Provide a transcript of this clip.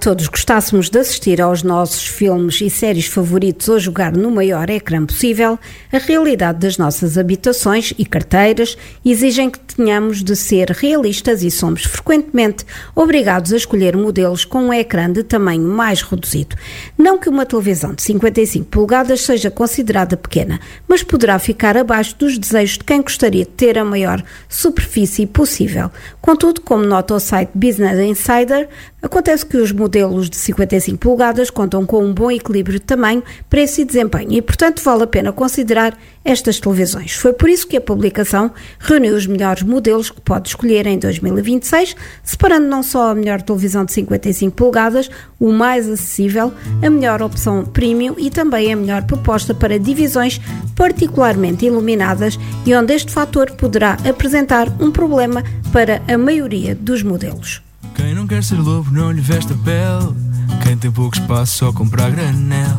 todos gostássemos de assistir aos nossos filmes e séries favoritos ou jogar no maior ecrã possível, a realidade das nossas habitações e carteiras exigem que tenhamos de ser realistas e somos frequentemente obrigados a escolher modelos com um ecrã de tamanho mais reduzido. Não que uma televisão de 55 polegadas seja considerada pequena, mas poderá ficar abaixo dos desejos de quem gostaria de ter a maior superfície possível. Contudo, como nota o site Business Insider, acontece que os modelos de 55 polegadas contam com um bom equilíbrio de tamanho, preço e desempenho e, portanto, vale a pena considerar estas televisões. Foi por isso que a publicação reuniu os melhores modelos que pode escolher em 2026, separando não só a melhor televisão de 55 polegadas, o mais acessível, a melhor opção premium e também a melhor proposta para divisões particularmente iluminadas e onde este fator poderá apresentar um problema para a maioria dos modelos. Quem não quer ser lobo não lhe veste a pele. Quem tem pouco espaço só compra a granel.